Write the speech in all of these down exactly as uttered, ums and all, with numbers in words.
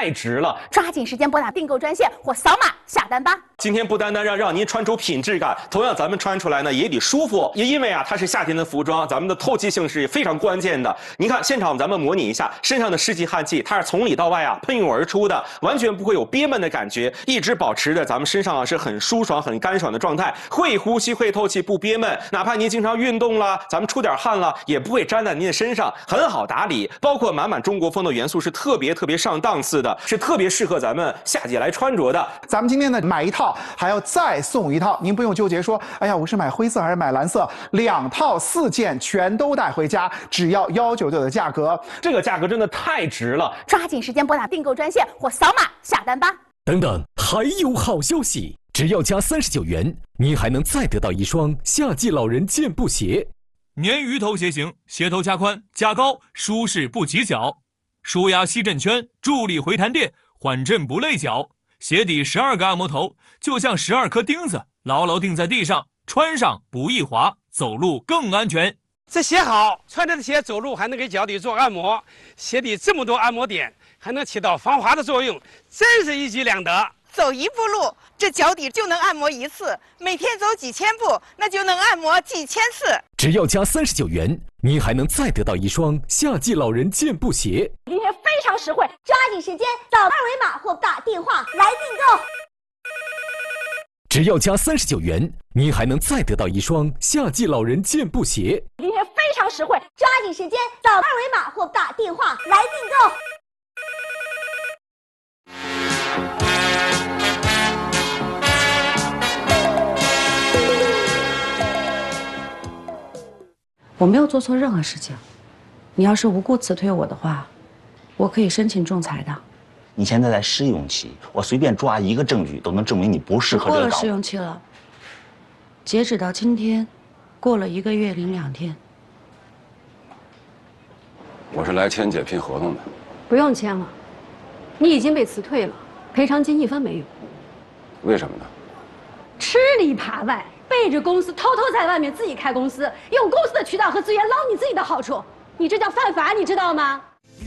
太值了！ 抓紧时间拨打订购专线或扫码下单吧。 今天不单单让让您穿出品质感，同样咱们穿出来呢也得舒服。也因为啊它是夏天的服装，咱们的透气性是非常关键的。您看现场咱们模拟一下，身上的湿气汗气，它是从里到外啊喷涌而出的，完全不会有憋闷的感觉，一直保持着咱们身上啊是很舒爽、很干爽的状态，会呼吸、会透气，不憋闷。哪怕您经常运动了，咱们出点汗了，也不会粘在您的身上，很好打理。包括满满中国风的元素是特别特别上档次的，是特别适合咱们夏季来穿着的。 咱们今天呢买一套还要再送一套，您不用纠结说，哎呀，我是买灰色还是买蓝色，两套四件全都带回家，只要幺九九的价格， 这个价格真的太值了！ 抓紧时间拨打订购专线或扫码下单吧。 等等，还有好消息！只要加三十九元，您还能再得到一双夏季老人健步鞋。 鲶鱼头鞋型，鞋头加宽加高，舒适不挤脚，舒压吸震圈，助力回弹垫，缓震不累脚。鞋底十二个按摩头，就像十二颗钉子，牢牢钉在地上，穿上不易滑，走路更安全。 这鞋好，穿着的鞋走路还能给脚底做按摩，鞋底这么多按摩点，还能起到防滑的作用，真是一举两得。 走一步路，这脚底就能按摩一次；每天走几千步，那就能按摩几千次。 只要加三十九元，您还能再得到一双夏季老人健步鞋。 今天非常实惠，抓紧时间扫二维码或打电话来订购。 只要加三十九元，您还能再得到一双夏季老人健步鞋。 今天非常实惠，抓紧时间扫二维码或打电话来订购。 我没有做错任何事情，你要是无故辞退我的话，我可以申请仲裁的。 你现在在试用期，我随便抓一个证据都能证明你不适合这个岗位。 过了试用期了，截止到今天，过了一个月零两天。 我是来签解聘合同的。 不用签了，你已经被辞退了，赔偿金一分没有。 为什么呢？ 吃里扒外。背着公司偷偷在外面自己开公司，用公司的渠道和资源捞你自己的好处，你这叫犯法，你知道吗？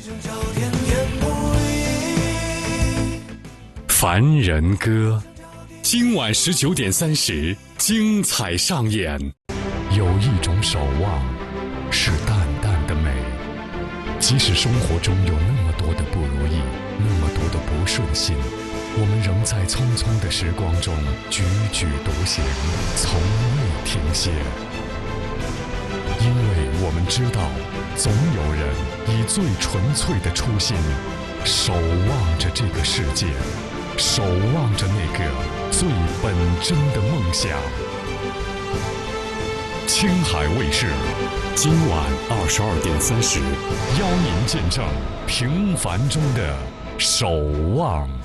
凡人歌，今晚十九点三十，精彩上演。有一种守望，是淡淡的美，即使生活中有那么多的不如意，那么多的不顺心，我们仍在匆匆的时光中踽踽独行，从未停歇。因为我们知道，总有人以最纯粹的初心，守望着这个世界，守望着那个最本真的梦想。青海卫视，今晚二十二点三十，邀您见证平凡中的守望。